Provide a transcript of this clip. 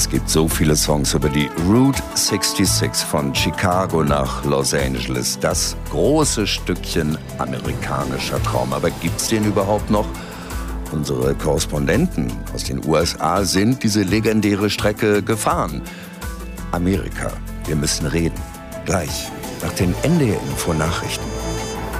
Es gibt so viele Songs über die Route 66 von Chicago nach Los Angeles. Das große Stückchen amerikanischer Traum. Aber gibt's den überhaupt noch? Unsere Korrespondenten aus den USA sind diese legendäre Strecke gefahren. Amerika, wir müssen reden. Gleich nach den NDR-Info-Nachrichten.